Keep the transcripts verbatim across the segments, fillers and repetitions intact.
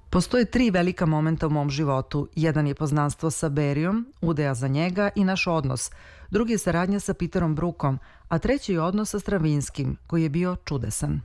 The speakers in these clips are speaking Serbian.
Postoje tri velika momenta u mom životu. Jedan je poznanstvo sa Berijom, Udeja za njega i naš odnos. Drugi je saradnja sa Peterom Brookom, a treći je odnos sa Stravinskim, koji je bio čudesan.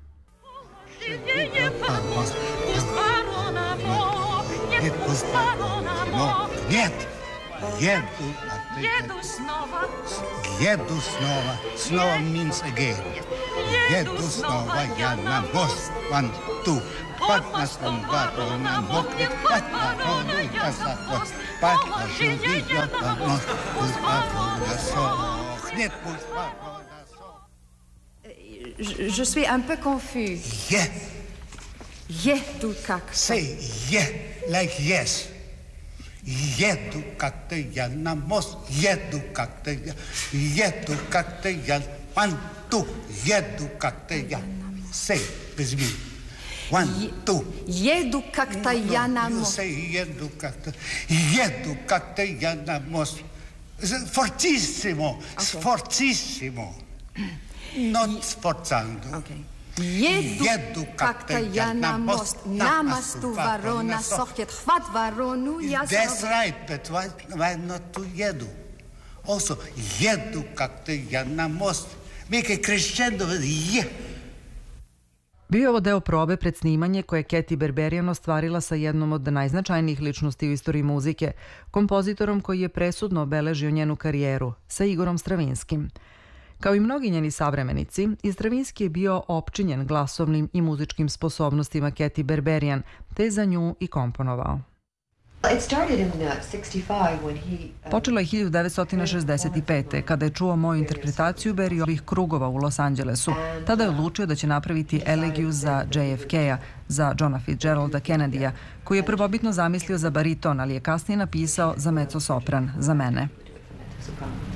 Jedu, jedu snova. Jedu snova. Snova means again. Jedu snova, ja na most, one, two. Patna sam varona, mokri, patna ronu, ja za post. Patna žudi, ja na most, uz varona sohnet, uz varona sohnet. Je suis un peu confus. Je. Jedu kak. Say je, like yes. Jedu kak te ja na most, jedu kak te ja, jedu kak te ja, one, two, jedu kak te ja. Say with me. One, two. Jedu kak te ja na You most. say jedu kak te, jedu kak te ja na most. Fortissimo, sforzissimo. Not sforzando. Okay. Jedu kak te ja na most, namas tu varona sohjet, hvat varonu, ja That's right, but why, why not to jedu? Also, jedu kak te ja na most. Make a crescendo with je. Bio je ovo deo probe pred snimanje koje je Katy Berberian ostvarila sa jednom od najznačajnijih ličnosti u istoriji muzike, kompozitorom koji je presudno obeležio njenu karijeru, sa Igorom Stravinskim. Kao i mnogi njeni savremenici, i Stravinski je bio opčinjen glasovnim i muzičkim sposobnostima Katy Berberian, te je za nju i komponovao. Počelo je hiljadu devetsto šezdeset pete. kada je čuo moju interpretaciju Berijovih krugova u Los Angelesu. Tada je odlučio da će napraviti elegiju za J F K-a, za Johna Fitzgeralda Kennedya, koji je prvobitno zamislio za bariton, ali je kasnije napisao za mezzo-sopran, za mene.